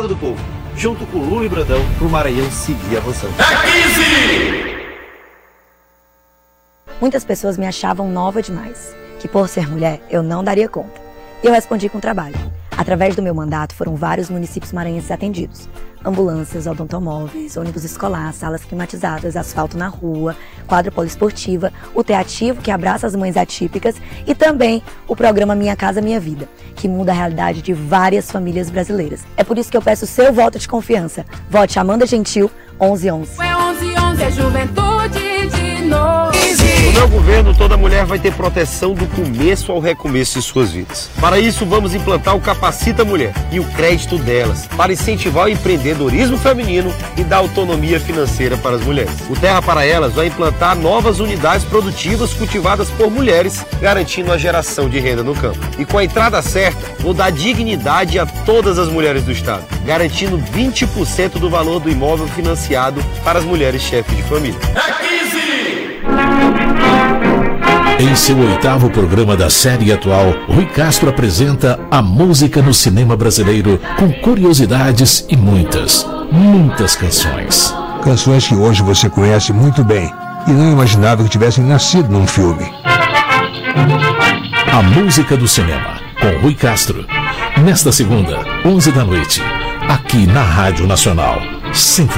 Deputada do Povo, junto com Lula e Brandão, pro Maranhão seguir avançando. É 15! Muitas pessoas me achavam nova demais, que por ser mulher eu não daria conta. E eu respondi com trabalho. Através do meu mandato foram vários municípios maranhenses atendidos. Ambulâncias, odontomóveis, ônibus escolar, salas climatizadas, asfalto na rua, quadra poliesportiva, o Teativo, que abraça as mães atípicas, e também o programa Minha Casa Minha Vida, que muda a realidade de várias famílias brasileiras. É por isso que eu peço o seu voto de confiança. Vote Amanda Gentil, 1111. É 1111, é juventude de novo. No meu governo, toda mulher vai ter proteção do começo ao recomeço de suas vidas. Para isso, vamos implantar o Capacita Mulher e o crédito delas, para incentivar o empreendedorismo feminino e dar autonomia financeira para as mulheres. O Terra para Elas vai implantar novas unidades produtivas cultivadas por mulheres, garantindo a geração de renda no campo. E com a entrada certa, vou dar dignidade a todas as mulheres do estado, garantindo 20% do valor do imóvel financiado para as mulheres chefes de família. É 15! Em seu 8º programa da série atual, Rui Castro apresenta a música no cinema brasileiro com curiosidades e muitas canções. Canções que hoje você conhece muito bem e não imaginava que tivessem nascido num filme. A música do cinema, com Rui Castro. Nesta segunda, 11 da noite, aqui na Rádio Nacional. Sempre